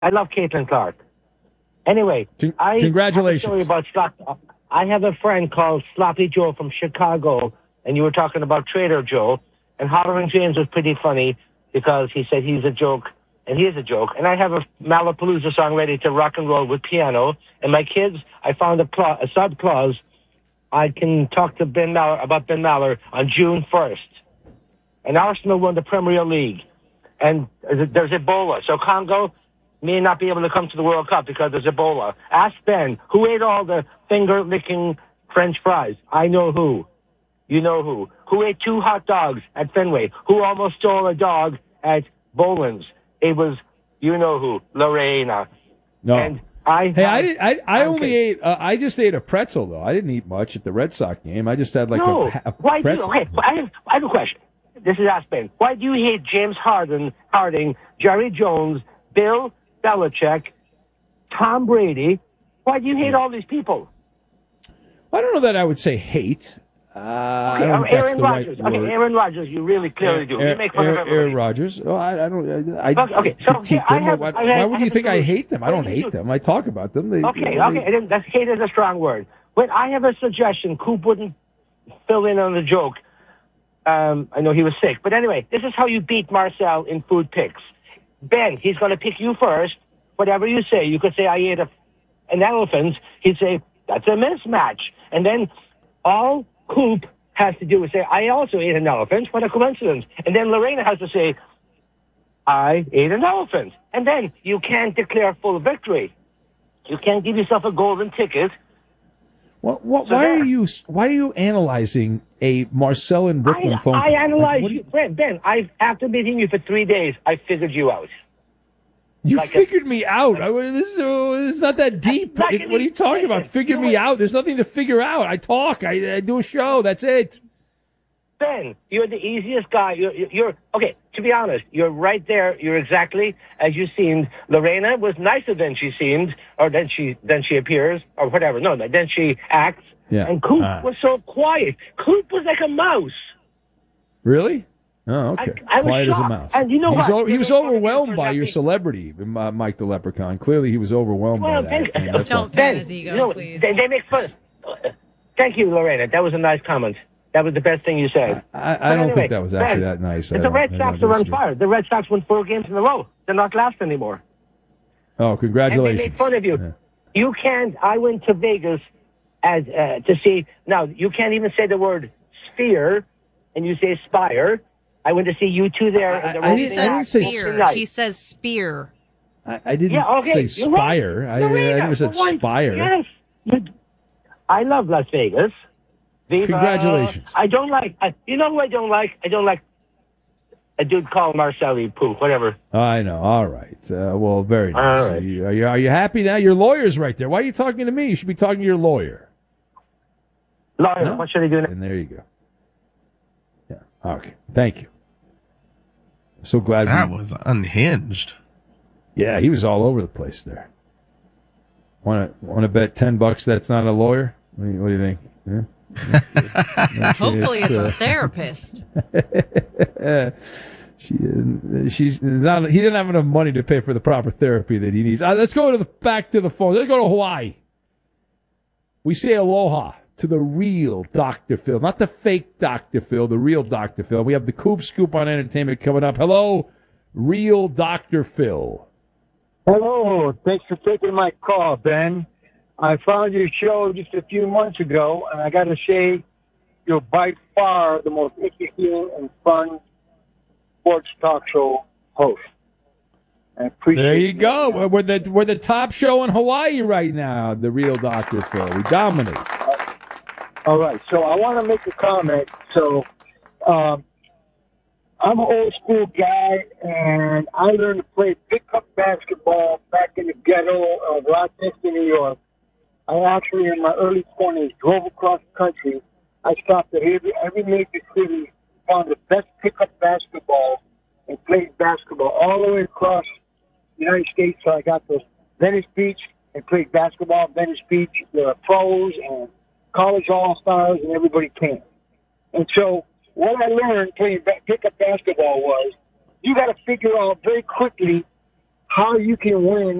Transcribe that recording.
I love Caitlin Clark. Anyway, Congratulations. I have a story about I have a friend called Sloppy Joe from Chicago, and you were talking about Trader Joe, and Hollering James was pretty funny because he said he's a joke, and he is a joke. And I have a Malapalooza song ready to rock and roll with piano, and my kids, I found a sub clause. I can talk to Ben Maller about Ben Maller on June 1st. And Arsenal won the Premier League. And there's Ebola. So Congo may not be able to come to the World Cup because there's Ebola. Ask Ben, who ate all the finger-licking French fries? I know who. You know who. Who ate 2 hot dogs at Fenway? Who almost stole a dog at Boland's? It was, you know who, Lorena. No. And I just ate a pretzel, though. I didn't eat much at the Red Sox game. I just had like a pretzel. I have a question. This is Ask Ben. Why do you hate James Harding, Jerry Jones, Bill Belichick, Tom Brady? Why do you hate all these people? I don't know that I would say hate. Aaron Rodgers. Aaron Rodgers, you really clearly do. You make fun of everybody. Aaron Rodgers. Oh, I don't. Okay, so critique them. Why would you think I hate them? I don't hate them. I talk about them. Okay. That's hate is a strong word. But I have a suggestion. Coop wouldn't fill in on the joke. I know he was sick. But anyway, this is how you beat Marcel in food picks. Ben, he's going to pick you first. Whatever you say, you could say, I ate an elephant. He'd say, that's a mismatch. And then all Coop has to do is say, I also ate an elephant. What a coincidence. And then Lorena has to say, I ate an elephant. And then you can't declare full victory. You can't give yourself a golden ticket. Why are you analyzing a Marcel and Brooklyn phone call? I analyze you. Ben, after meeting you for 3 days, I figured you out. You figured me out. This is not that deep. What are you talking about? Figure me out. There's nothing to figure out. I talk. I do a show. That's it. Ben, you're the easiest guy. You're okay. To be honest, you're right there. You're exactly as you seemed. Lorena was nicer than she seemed, or than she appears, or whatever. No, then she acts. Yeah. And Coop was so quiet. Coop was like a mouse. Really? Oh, okay. I Quiet was as a shocked. mouse. And you know what? He was overwhelmed by your celebrity, Mike the Leprechaun. Clearly, he was overwhelmed by that. Don't fan his ego, please. They make fun. Thank you, Lorena. That was a nice comment. That was the best thing you said. I don't think that was actually that nice. The Red Sox are on fire. The Red Sox won 4 games in a row. They're not last anymore. Oh, congratulations. And they made fun of you. Yeah. You can't. I went to Vegas to see. Now, you can't even say the word sphere, and you say spire. I went to see you two there. He says spear. He says spear. I didn't say spire. Right. I never said spire. Yes. I love Las Vegas. Congratulations. I don't like. You know who I don't like? I don't like a dude called Marcelli Pooh, whatever. I know. All right. Well, very nice. All right. Are you happy now? Your lawyer's right there. Why are you talking to me? You should be talking to your lawyer. Lawyer, no? What should I do now? And there you go. Yeah. Okay. Thank you. I'm so glad that was unhinged. Yeah, he was all over the place there. Want to bet $10 that's not a lawyer? What do you think? Yeah. Hopefully it's a therapist. She's not. He didn't have enough money to pay for the proper therapy that he needs. Let's go back to the phone. Let's go to Hawaii. We say aloha to the real Dr. Phil, not the fake Dr. Phil, the real Dr. Phil. We have the Coop Scoop on entertainment coming up. Hello, real Dr. Phil. Hello. Thanks for taking my call, Ben. I found your show just a few months ago, and I got to say, you're by far the most interesting and fun sports talk show host. I appreciate there you go. We're the top show in Hawaii right now, the real Dr. Phil. We dominate. All right. So I want to make a comment. So I'm an old school guy, and I learned to play pickup basketball back in the ghetto of Rochester, New York. I actually, in my early 20s, drove across the country. I stopped at every major city, found the best pickup basketball, and played basketball all the way across the United States. So I got to Venice Beach and played basketball at Venice Beach. There are pros and college all-stars, and everybody came. And so what I learned playing pickup basketball was you got to figure out very quickly how you can win